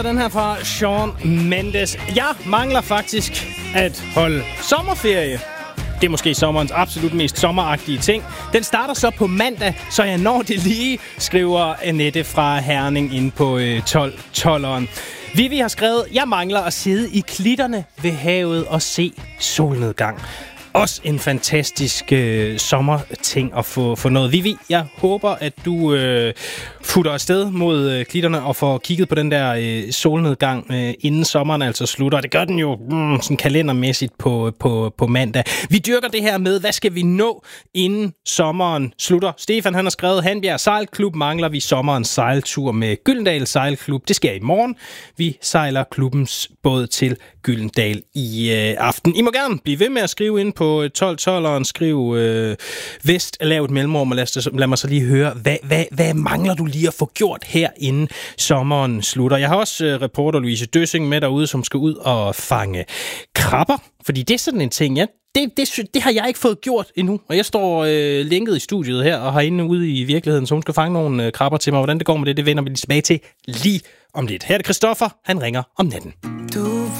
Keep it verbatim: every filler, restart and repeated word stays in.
Den her fra Shawn Mendes. Jeg mangler faktisk at holde sommerferie. Det er måske sommerens absolut mest sommeragtige ting. Den starter så på mandag, så jeg når det lige, skriver Annette fra Herning inde på øh, tolv tolveren. Vivi har skrevet, jeg mangler at sidde i klitterne ved havet og se solnedgang. Også en fantastisk øh, sommerting at få, få noget. Vivi, jeg håber, at du øh, futter afsted mod øh, klitterne og får kigget på den der øh, solnedgang, øh, inden sommeren altså slutter. Det gør den jo mm, sådan kalendermæssigt på, på, på mandag. Vi dyrker det her med, hvad skal vi nå, inden sommeren slutter. Stefan, han har skrevet, Hanbjerg Sejlklub mangler vi sommerens sejltur med Gyldendal Sejlklub. Det sker i morgen. Vi sejler klubbens båd til Gyldendal i øh, aften. I må gerne blive ved med at skrive ind på tolv tolveren. Skriv øh, vest, lav et mellemrum, og lad, lad mig så lige høre, hvad, hvad, hvad mangler du lige at få gjort her, inden sommeren slutter? Jeg har også øh, reporter Louise Døssing med derude, som skal ud og fange krabber, fordi det er sådan en ting, ja. Det, det, det har jeg ikke fået gjort endnu, og jeg står øh, linket i studiet her og har inde ude i virkeligheden, så hun skal fange nogle øh, krabber til mig. Hvordan det går med det, det vender vi tilbage til lige om lidt. Her er det Christoffer, han ringer om natten. Du